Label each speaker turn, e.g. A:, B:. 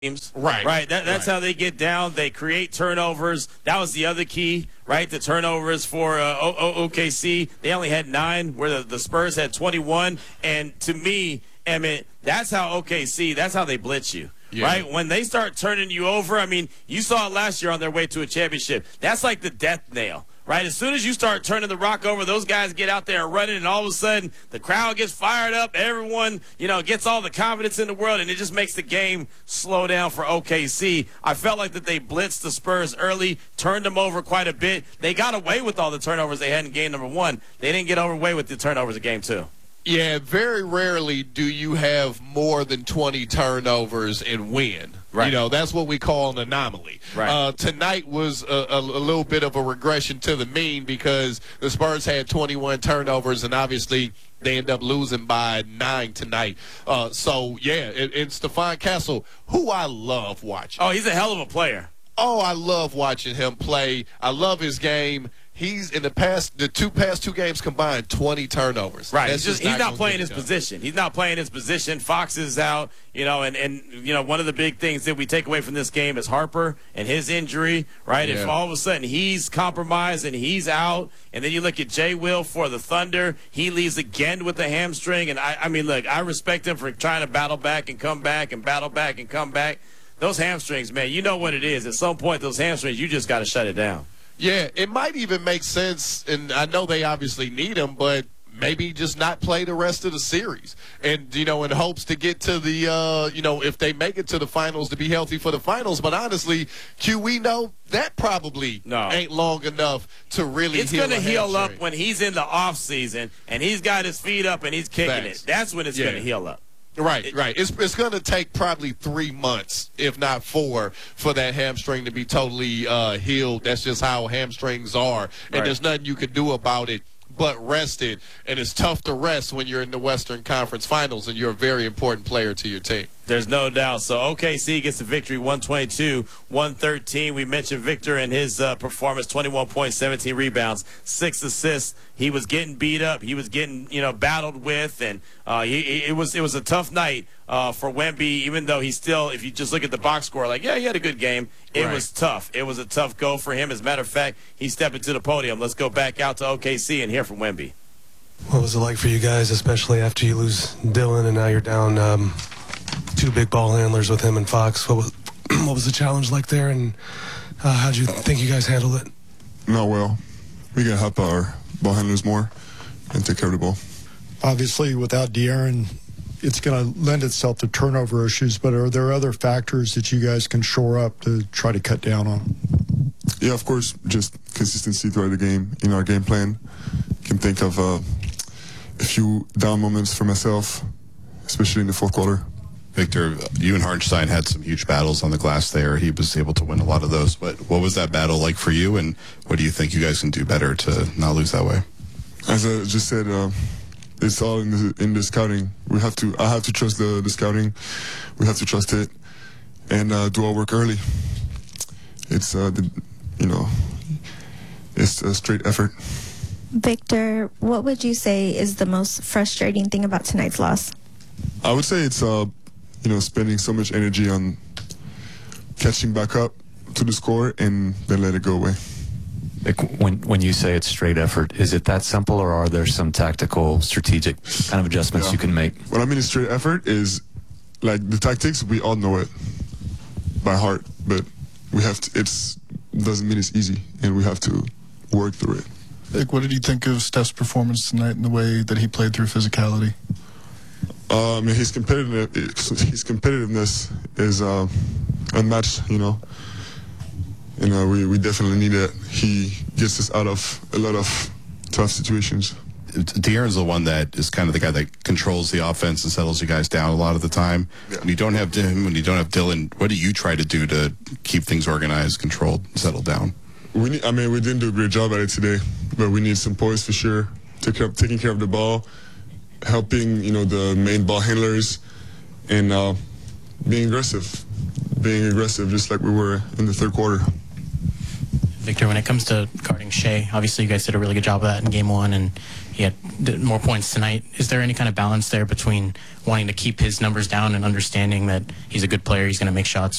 A: teams.
B: Right.
A: That's how they get down. They create turnovers. That was the other key, right? The turnovers for OKC. They only had 9, where the Spurs had 21. And to me, Emmett, that's how OKC, that's how they blitz you. Yeah. Right? When they start turning you over, I mean, you saw it last year on their way to a championship. That's like the death nail. Right? As soon as you start turning the rock over, those guys get out there and running, and all of a sudden the crowd gets fired up. Everyone, gets all the confidence in the world, and it just makes the game slow down for OKC. I felt like that they blitzed the Spurs early, turned them over quite a bit. They got away with all the turnovers they had in game number 1. They didn't get away with the turnovers in game 2.
B: Yeah, very rarely do you have more than 20 turnovers and win.
A: Right.
B: That's what we call an anomaly.
A: Right.
B: Tonight was a little bit of a regression to the mean because the Spurs had 21 turnovers, and obviously they end up losing by 9 tonight. And Stephon Castle, who I love watching.
A: Oh, he's a hell of a player.
B: Oh, I love watching him play. I love his game. He's in the past 2 games combined, 20 turnovers.
A: Right. He's not playing his position. He's not playing his position. Fox is out, and one of the big things that we take away from this game is Harper and his injury, right? Yeah. If all of a sudden he's compromised and he's out, and then you look at Jay Will for the Thunder, he leaves again with the hamstring, and I mean, look, I respect him for trying to battle back and come back and battle back and come back. Those hamstrings, man, you know what it is. At some point, those hamstrings, you just got to shut it down.
B: Yeah, it might even make sense, and I know they obviously need him, but maybe just not play the rest of the series. And, in hopes to get to the, if they make it to the finals, to be healthy for the finals. But honestly, we know that probably ain't long enough to really
A: It's going to heal up when he's in the off season and he's got his feet up and he's kicking it. That's when it's going to heal up.
B: Right. It's going to take probably 3 months, if not 4, for that hamstring to be totally healed. That's just how hamstrings are, and there's nothing you can do about it but rest it. And it's tough to rest when you're in the Western Conference Finals and you're a very important player to your team.
A: There's no doubt. So OKC gets the victory, 122-113. We mentioned Victor and his performance, 21 points, 17 rebounds, 6 assists. He was getting beat up. He was getting, battled with, and it was a tough night for Wemby, even though he still, if you just look at the box score, he had a good game. It was tough. It was a tough go for him. As a matter of fact, he stepped into the podium. Let's go back out to OKC and hear from Wemby.
C: What was it like for you guys, especially after you lose Dylan and now you're down 2 big ball handlers with him and Fox? What was the challenge like there, and how did you think you guys handled it?
D: Not well. We got to help our ball handlers more and take care of the ball.
E: Obviously, without De'Aaron, it's going to lend itself to turnover issues, but are there other factors that you guys can shore up to try to cut down on?
D: Yeah, of course, just consistency throughout the game in our game plan. Can think of a few down moments for myself, especially in the fourth quarter.
F: Victor, you and Hartenstein had some huge battles on the glass there. He was able to win a lot of those. But what was that battle like for you, and what do you think you guys can do better to not lose that way?
D: As I just said, it's all in the scouting. I have to trust the scouting. We have to trust it and do our work early. It's it's a straight effort.
G: Victor, what would you say is the most frustrating thing about tonight's loss?
D: I would say it's spending so much energy on catching back up to the score and then let it go away.
H: When you say it's straight effort, is it that simple, or are there some tactical, strategic kind of adjustments you can make?
D: What I mean is straight effort is, like, the tactics, we all know it by heart, but we have to, doesn't mean it's easy, and we have to work through it.
I: Vic, what did you think of Steph's performance tonight and the way that he played through physicality?
D: His competitiveness is unmatched, and we definitely need it. He gets us out of a lot of tough situations.
F: De'Aaron's the one that is kind of the guy that controls the offense and settles you guys down a lot of the time. Yeah. When you don't have him, when you don't have Dylan, what do you try to do to keep things organized, controlled, settled down?
D: We didn't do a great job at it today, but we need some poise for sure. Taking care of the ball, helping the main ball handlers, and being aggressive just like we were in the third quarter.
J: Victor, when it comes to guarding Shea, obviously you guys did a really good job of that in game one, and he had more points tonight. Is there any kind of balance there between wanting to keep his numbers down and understanding that he's a good player, he's going to make shots